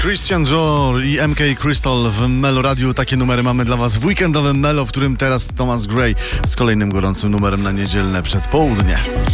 Christian Dior i MK Crystal w Melo Radiu. Takie numery mamy dla was w weekendowym Melo, w którym teraz Thomas Gray z kolejnym gorącym numerem na niedzielne przedpołudnie.